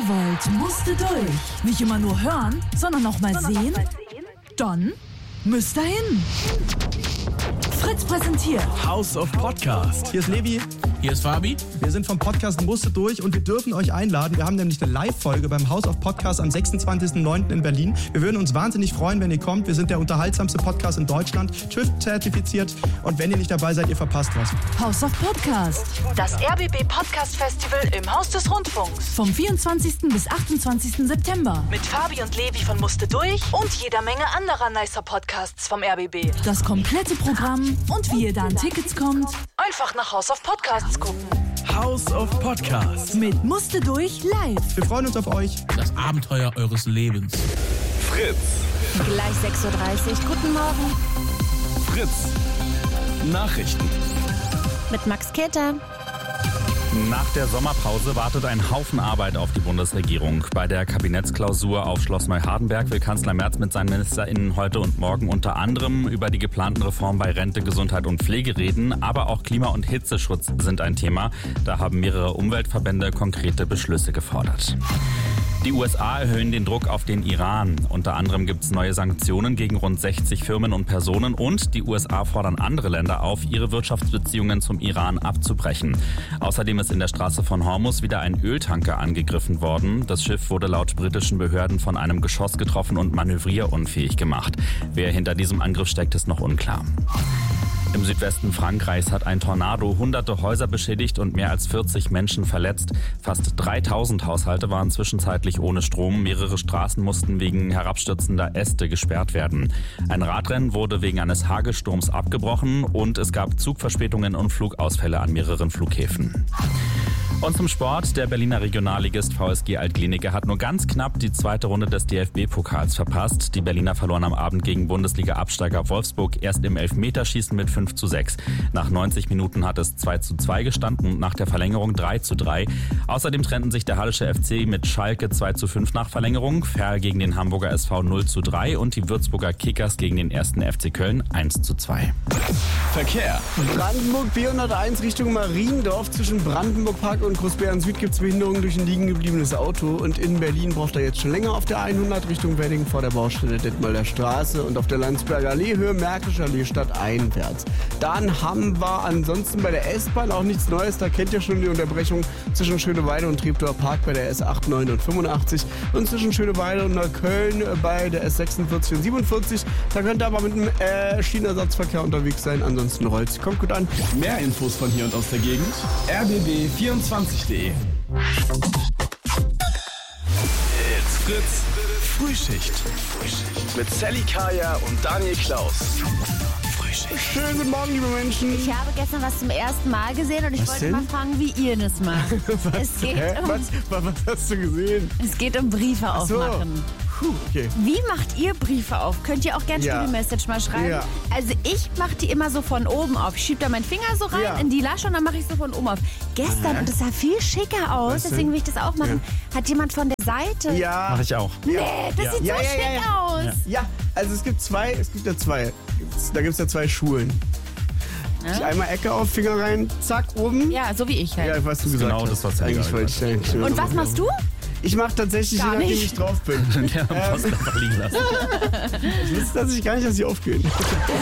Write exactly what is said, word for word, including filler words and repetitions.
wollt, musste durch. Nicht immer nur hören, sondern auch mal sehen? Dann müsst ihr hin. Fritz präsentiert House of Podcast. Hier ist Levi. Hier ist Fabi. Wir sind vom Podcast Musste durch und wir dürfen euch einladen. Wir haben nämlich eine Live-Folge beim House of Podcast am sechsundzwanzigsten neunten in Berlin. Wir würden uns wahnsinnig freuen, wenn ihr kommt. Wir sind der unterhaltsamste Podcast in Deutschland, TÜV-zertifiziert. Und wenn ihr nicht dabei seid, ihr verpasst was. House of Podcast. Das R B B Podcast Festival im Haus des Rundfunks. Vom vierundzwanzigsten bis achtundzwanzigsten September. Mit Fabi und Levi von Musste durch und jeder Menge anderer nicer Podcasts vom R B B. Das komplette Programm und wie ihr da an Tickets kommt. Einfach nach House of Podcasts gucken. House of Podcast. Mit Musste durch live. Wir freuen uns auf euch. Das Abenteuer eures Lebens. Fritz. Gleich sechs Uhr dreißig. Guten Morgen. Fritz. Nachrichten. Mit Max Keter. Nach der Sommerpause wartet ein Haufen Arbeit auf die Bundesregierung. Bei der Kabinettsklausur auf Schloss Neuhardenberg will Kanzler Merz mit seinen MinisterInnen heute und morgen unter anderem über die geplanten Reformen bei Rente, Gesundheit und Pflege reden. Aber auch Klima- und Hitzeschutz sind ein Thema. Da haben mehrere Umweltverbände konkrete Beschlüsse gefordert. Die U S A erhöhen den Druck auf den Iran. Unter anderem gibt es neue Sanktionen gegen rund sechzig Firmen und Personen und die U S A fordern andere Länder auf, ihre Wirtschaftsbeziehungen zum Iran abzubrechen. Außerdem ist in der Straße von Hormuz wieder ein Öltanker angegriffen worden. Das Schiff wurde laut britischen Behörden von einem Geschoss getroffen und manövrierunfähig gemacht. Wer hinter diesem Angriff steckt, ist noch unklar. Im Südwesten Frankreichs hat ein Tornado hunderte Häuser beschädigt und mehr als vierzig Menschen verletzt. Fast dreitausend Haushalte waren zwischenzeitlich ohne Strom. Mehrere Straßen mussten wegen herabstürzender Äste gesperrt werden. Ein Radrennen wurde wegen eines Hagelsturms abgebrochen und es gab Zugverspätungen und Flugausfälle an mehreren Flughäfen. Und zum Sport. Der Berliner Regionalligist V S G Altglienicke hat nur ganz knapp die zweite Runde des D F B-Pokals verpasst. Die Berliner verloren am Abend gegen Bundesliga-Absteiger Wolfsburg erst im Elfmeterschießen mit fünf zu sechs. Nach neunzig Minuten hat es zwei zu zwei gestanden und nach der Verlängerung drei zu drei. Außerdem trennten sich der Hallische F C mit Schalke zwei zu fünf nach Verlängerung, Ferl gegen den Hamburger S V null zu drei und die Würzburger Kickers gegen den ersten F C Köln eins zu zwei. Verkehr. Brandenburg B hunderteins Richtung Mariendorf. Zwischen Brandenburg Park und Großbären Süd gibt es Behinderungen durch ein liegen gebliebenes Auto. Und in Berlin braucht er jetzt schon länger auf der hundert Richtung Wedding vor der Baustelle Detmolder Straße und auf der Landsberger Allee Höhe Märkischer Allee stadteinwärts. Dann haben wir ansonsten bei der S-Bahn auch nichts Neues. Da kennt ihr schon die Unterbrechung zwischen Schöneweide und Treptower Park bei der S acht, neun und fünfundachtzig und zwischen Schöneweide und Neukölln bei der S sechsundvierzig und siebenundvierzig. Da könnt ihr aber mit dem äh, Schienenersatzverkehr unterwegs sein. Ansonsten rollt's. Kommt gut an. Mehr Infos von hier und aus der Gegend. R B B vierundzwanzig punkt de. It's Fritz. Frühschicht. Mit Sally Kaya und Daniel Klaus. Schönen guten Morgen, liebe Menschen. Ich habe gestern was zum ersten Mal gesehen und ich Was wollte denn? mal fragen, wie ihr das macht. Was, Es geht, hä? um, was, was, was hast du gesehen? es geht um Briefe so. aufmachen. Puh, okay. Wie macht ihr Briefe auf? Könnt ihr auch gerne Ja. Story-Message mal schreiben? Ja. Also ich mache die immer so von oben auf. Ich schiebe da meinen Finger so rein Ja. in die Lasche und dann mache ich so von oben auf. Gestern, und das sah viel schicker aus, Was denn? deswegen will ich das auch machen, hat jemand von der Seite... Ja. Mach ich auch. Nee, das Ja. sieht Ja, so ja, schick ja, ja. aus. Ja, also es gibt zwei, es gibt ja zwei. Da gibt es ja zwei Schulen. Ich einmal Ecke auf, Finger rein, zack, oben. Ja, so wie ich halt. Ja, was du gesagt genau hast. das, was eigentlich Helga wollte ich eigentlich Und was machst du? Ich mache tatsächlich, je Gar nachdem nicht. ich drauf bin. Der Post einfach liegen lassen. Ich wusste tatsächlich gar nicht, dass sie aufgehen.